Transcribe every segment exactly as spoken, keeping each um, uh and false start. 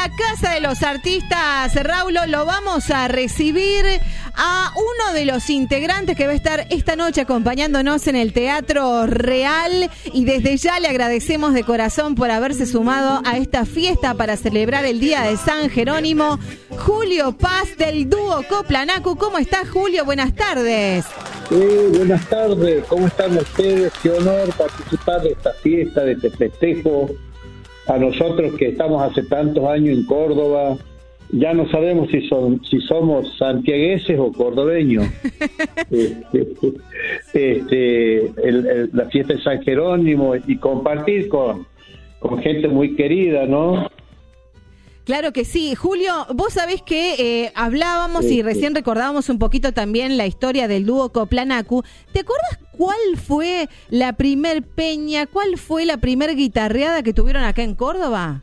la Casa de los Artistas, Raulo, lo vamos a recibir a uno de los integrantes que va a estar esta noche acompañándonos en el Teatro Real, y desde ya le agradecemos de corazón por haberse sumado a esta fiesta para celebrar el Día de San Jerónimo. Julio Paz, del dúo Coplanacu. ¿Cómo estás, Julio? Buenas tardes. Sí, buenas tardes. ¿Cómo están ustedes? Qué honor participar de esta fiesta, de este festejo. A nosotros que estamos hace tantos años en Córdoba, ya no sabemos si son si somos santiagueses o cordobeños. este, este, el, el, la fiesta de San Jerónimo, y compartir con, con gente muy querida, ¿no? Claro que sí. Julio, vos sabés que eh, hablábamos sí, y recién sí. recordábamos un poquito también la historia del dúo Coplanacu. ¿Te acuerdas cuál fue la primer peña, cuál fue la primer guitarreada que tuvieron acá en Córdoba?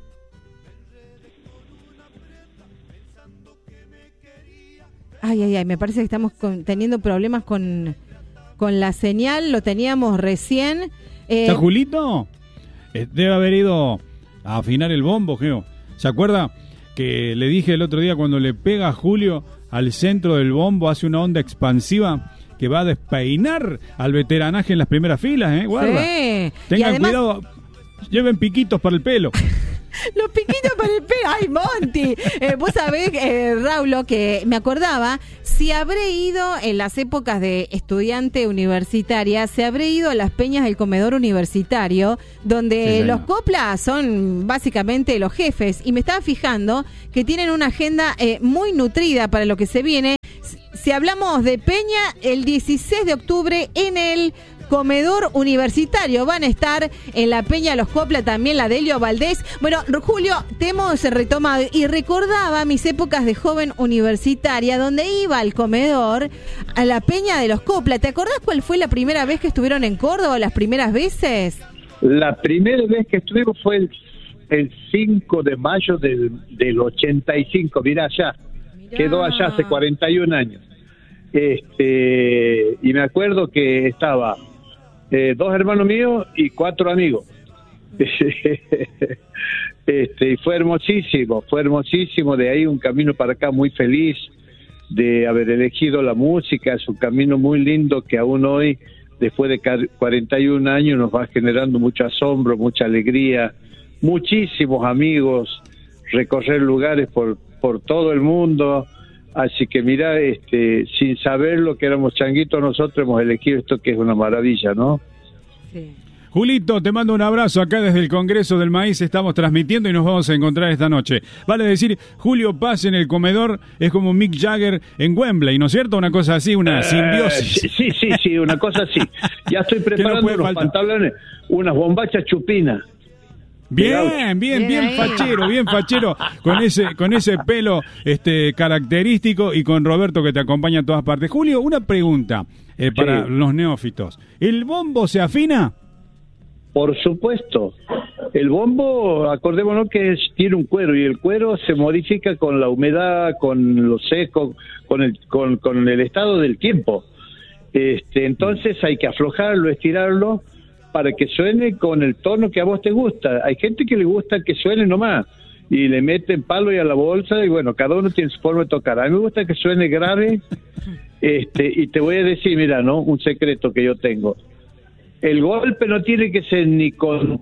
Ay, ay, ay, me parece que estamos con, teniendo problemas con, con la señal, lo teníamos recién. Eh, ¿Está Julito? Eh, debe haber ido a afinar el bombo, Geo. ¿Se acuerda que le dije el otro día, cuando le pega a Julio al centro del bombo, hace una onda expansiva que va a despeinar al veteranaje en las primeras filas, ¿eh? Guarda. Sí. Tengan además... cuidado, lleven piquitos para el pelo. Los piquitos para el pelo. ¡Ay, Monty! Eh, vos sabés, eh, Raulo, que me acordaba, si habré ido en las épocas de estudiante universitaria, se habré ido a las peñas del comedor universitario, donde sí, los coplas son básicamente los jefes. Y me estaba fijando que tienen una agenda eh, muy nutrida para lo que se viene. Si hablamos de peña, el dieciséis de octubre en el comedor universitario van a estar en la Peña Los Copla, también la Delio Valdés. Bueno, Julio, te hemos retomado y recordaba mis épocas de joven universitaria, donde iba al comedor a la Peña de Los Copla. ¿Te acordás cuál fue la primera vez que estuvieron en Córdoba, las primeras veces? La primera vez que estuvimos fue el, el cinco de mayo del, del ochenta y cinco, mirá allá, mirá. Quedó allá hace cuarenta y un años. Este, y me acuerdo que estaba Eh, dos hermanos míos y cuatro amigos. este, y fue hermosísimo, fue hermosísimo. De ahí un camino para acá muy feliz de haber elegido la música. Es un camino muy lindo que aún hoy, después de cuarenta y un años, nos va generando mucho asombro, mucha alegría, muchísimos amigos, recorrer lugares por, por todo el mundo. Así que mira, este, sin saber lo que éramos changuitos, nosotros hemos elegido esto, que es una maravilla, ¿no? Sí. Julito, te mando un abrazo acá desde el Congreso del Maíz, estamos transmitiendo y nos vamos a encontrar esta noche. Vale decir, Julio Paz en el comedor es como Mick Jagger en Wembley, ¿no es cierto? Una cosa así, una uh, simbiosis. Sí, sí, sí, una cosa así. Ya estoy preparando no los faltar? pantalones, unas bombachas chupinas. Bien, bien, bien fachero, bien fachero, con ese, con ese pelo este característico y con Roberto que te acompaña a todas partes. Julio, una pregunta eh, para sí. los neófitos. ¿El bombo se afina? Por supuesto. El bombo, acordémonos que es, tiene un cuero, y el cuero se modifica con la humedad, con lo seco, con el, con, con el estado del tiempo. Este, entonces hay que aflojarlo, estirarlo, para que suene con el tono que a vos te gusta. Hay gente que le gusta que suene nomás, y le meten palo y a la bolsa, y bueno, cada uno tiene su forma de tocar. A mí me gusta que suene grave, este, y te voy a decir, mira, ¿no? Un secreto que yo tengo. El golpe no tiene que ser ni con,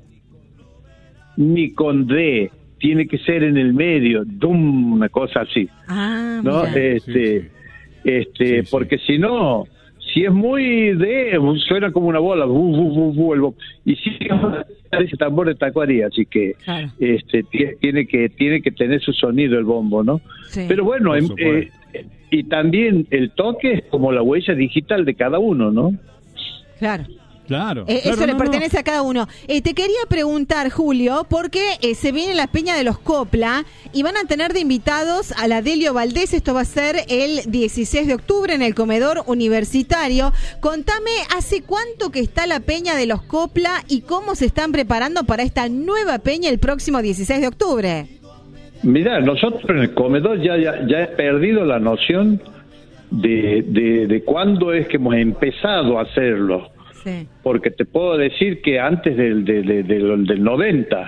ni con D, tiene que ser en el medio, dum, una cosa así. Ah, ¿no? Mira. Este, sí, sí. este, sí, porque sí. si no... Si es muy de, suena como una bola, bu, bu, bu, bu, el, y si ese tambor de tacuaría, así que claro. este tiene que tiene que tener su sonido el bombo, ¿no? Sí. Pero bueno, eh, eh, y también el toque es como la huella digital de cada uno, ¿no? Claro. Claro, eh, claro, eso no, le pertenece no. a cada uno. Eh, te quería preguntar, Julio, porque eh, se viene la Peña de los Copla y van a tener de invitados a la Delio Valdés. Esto va a ser el dieciséis de octubre en el comedor universitario. Contame, ¿hace cuánto que está la Peña de los Copla y cómo se están preparando para esta nueva peña el próximo dieciséis de octubre? Mirá, nosotros en el comedor ya, ya, ya he perdido la noción de, de, de cuándo es que hemos empezado a hacerlo. Sí. Porque te puedo decir que antes del, del, del, del noventa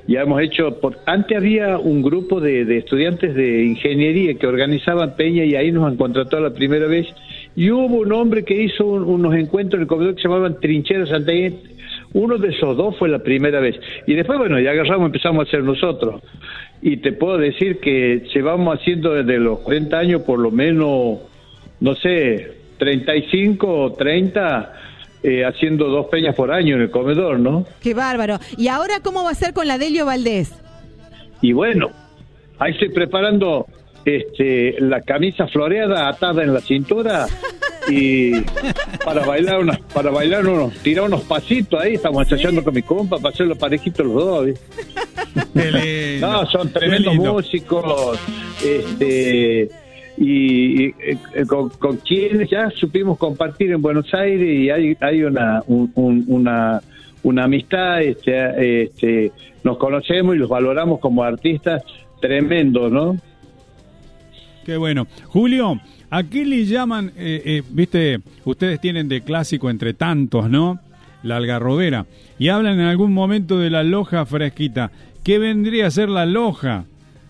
Ya hemos hecho, por, antes había un grupo de, de estudiantes de ingeniería que organizaban peña y ahí nos han contratado la primera vez. Y hubo un hombre que hizo un, unos encuentros en el comedor que se llamaban Trincheras Santaguet. Uno de esos dos fue la primera vez. Y después, bueno, ya agarramos, empezamos a hacer nosotros. Y te puedo decir que llevamos haciendo desde los cuarenta años por lo menos, no sé, treinta y cinco o treinta... Eh, haciendo dos peñas por año en el comedor, ¿no? Qué bárbaro. ¿Y ahora cómo va a ser con la Delio Valdés? Y bueno, ahí estoy preparando este, la camisa floreada atada en la cintura y para bailar unas, para bailar unos, tirar unos pasitos ahí, estamos ensayando, sí, con mi compa para hacerlo parejitos los dos, ¿sí? No, son tremendos músicos, este... y, y eh, con, con quienes ya supimos compartir en Buenos Aires y hay hay una un, un, una una amistad, este, este nos conocemos y los valoramos como artistas tremendos, ¿no? Qué bueno. Julio, ¿a qué le llaman, eh, eh, viste, ustedes tienen de clásico entre tantos, ¿no? La algarrobera, y hablan en algún momento de la loja fresquita. ¿Qué vendría a ser la loja?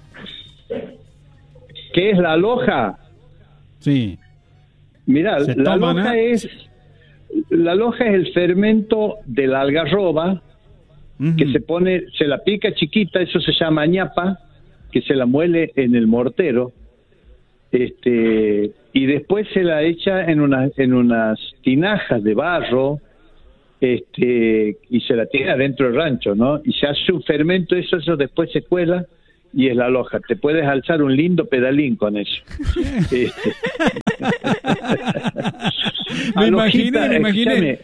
¿Qué es la loja? Sí. Mirá, la loja a... es la loja es el fermento de la algarroba, uh-huh, que se pone, se la pica chiquita, eso se llama ñapa, que se la muele en el mortero, este, y después se la echa en unas en unas tinajas de barro, este, y se la tiene adentro del rancho, ¿no? Y se hace un fermento, eso, eso después se cuela. Y es la loja, te puedes alzar un lindo pedalín con eso. este. me imaginé, me imaginé.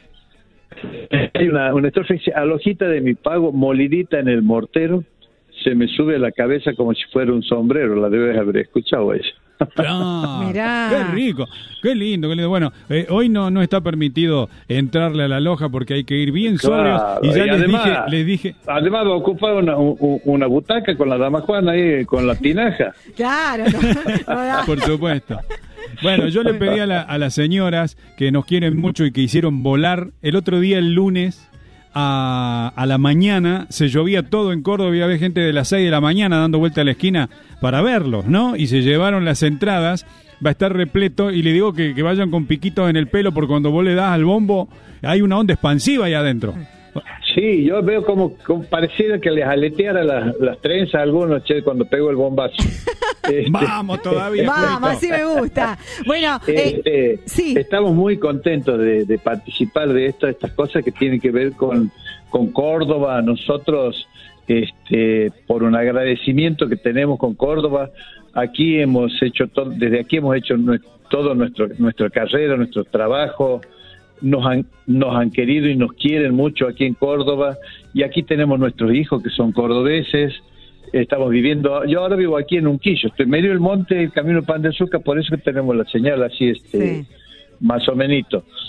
Hay una, una estrofa que dice: alojita de mi pago, molidita en el mortero, se me sube a la cabeza como si fuera un sombrero. La debes haber escuchado ella. Ah, mirá. Qué rico, qué lindo, qué lindo. Bueno, eh, hoy no no está permitido entrarle a la loja porque hay que ir bien sobrios. Claro, y ya y les, además, dije, les dije. Además, va a ocupar una, una butaca con la dama Juana ahí, con la tinaja. Claro, no, no. Por supuesto. Bueno, yo le pedí a, la, a las señoras que nos quieren mucho y que hicieron volar el otro día, el lunes. A, a la mañana, se llovía todo en Córdoba y había gente de las seis de la mañana dando vuelta a la esquina para verlos, ¿no? Y se llevaron las entradas, va a estar repleto, y le digo que, que vayan con piquitos en el pelo, porque cuando vos le das al bombo, hay una onda expansiva ahí adentro. Sí, yo veo como, como pareciera que les aleteara las, las trenzas a algunos, che, cuando pego el bombazo. Este, Vamos todavía. Vamos, así me gusta. Bueno, este, eh, sí. Estamos muy contentos de, de participar de esto, estas cosas que tienen que ver con, con Córdoba. Nosotros, este, por un agradecimiento que tenemos con Córdoba, aquí hemos hecho todo, desde aquí hemos hecho nuestro, todo nuestro nuestra carrera, nuestro trabajo. Nos han, nos han querido y nos quieren mucho aquí en Córdoba, y aquí tenemos nuestros hijos que son cordobeses. Estamos viviendo, yo ahora vivo aquí en Unquillo, estoy en medio del monte, el camino Pan de Azúcar, por eso que tenemos la señal así, este, sí, más o menos.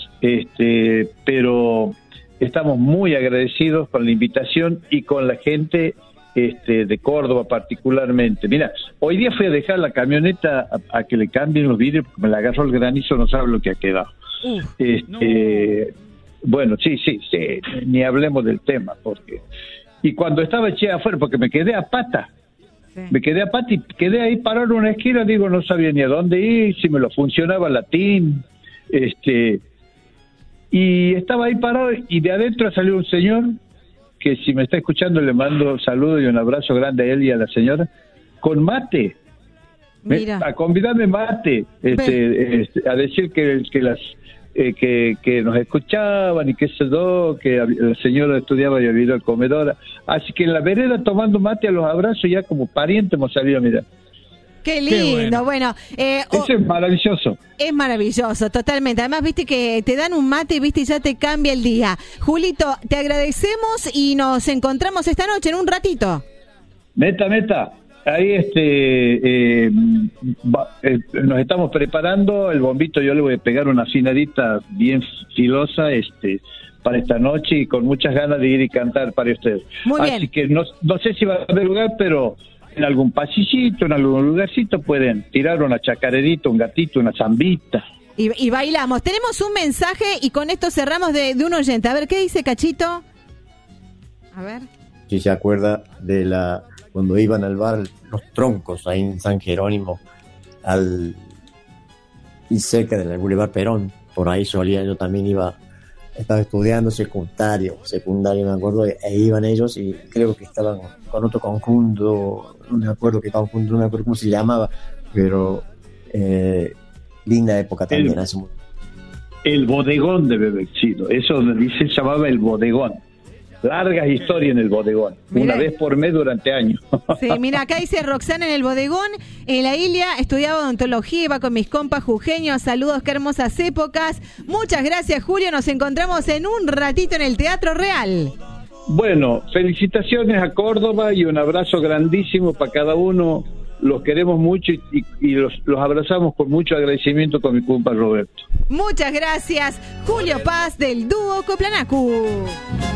Este, pero estamos muy agradecidos con la invitación y con la gente este, de Córdoba particularmente. Mira, hoy día fui a dejar la camioneta a, a que le cambien los vidrios porque me la agarró el granizo, no sabe lo que ha quedado. Uh, este, no. Bueno, sí, sí, sí, ni hablemos del tema, porque y cuando estaba eché afuera, porque me quedé a pata, sí. me quedé a pata y quedé ahí parado en una esquina, digo, no sabía ni a dónde ir, si me lo funcionaba latín, este, y estaba ahí parado y de adentro salió un señor, que si me está escuchando le mando un saludo y un abrazo grande a él y a la señora, con mate. Mira. Me, a convidarme mate, este, este, a decir que, que las eh, que, que nos escuchaban y que se do, que la señora estudiaba y había ido al comedor, así que en la vereda tomando mate a los abrazos, ya como parientes hemos salido, mira. Qué lindo, Qué bueno. bueno eh, Eso oh, es maravilloso. Es maravilloso, totalmente. Además, viste que te dan un mate, viste, y ya te cambia el día. Julito, te agradecemos y nos encontramos esta noche en un ratito. Meta, meta. Ahí este eh, va, eh, nos estamos preparando, el bombito yo le voy a pegar una afinadita bien filosa este para esta noche y con muchas ganas de ir y cantar para ustedes. Muy bien. Así que no, no sé si va a haber lugar, pero en algún pasillito, en algún lugarcito pueden tirar una chacarerita, un gatito, una zambita. Y, y bailamos. Tenemos un mensaje y con esto cerramos de, de un oyente. A ver, ¿qué dice Cachito? A ver. si se acuerda de la cuando iban al bar Los Troncos, ahí en San Jerónimo, al y cerca del Boulevard Perón, por ahí solía, yo también iba, estaba estudiando secundario, secundario me acuerdo, e, e iban ellos y creo que estaban con otro conjunto, no me acuerdo qué conjunto, no me acuerdo cómo se llamaba, pero eh, linda época también. El, hace muy... el bodegón de Bebexito, eso dice, se llamaba el bodegón. Largas historias en el bodegón, Mirá. Una vez por mes durante años. Sí, mira, acá dice Roxana en el bodegón, en la Ilia estudiaba odontología, iba con mis compas jujeños, saludos, qué hermosas épocas. Muchas gracias, Julio, nos encontramos en un ratito en el Teatro Real. Bueno, felicitaciones a Córdoba y un abrazo grandísimo para cada uno. Los queremos mucho y, y, y los, los abrazamos con mucho agradecimiento con mi compa Roberto. Muchas gracias, Julio Paz del dúo Coplanacu.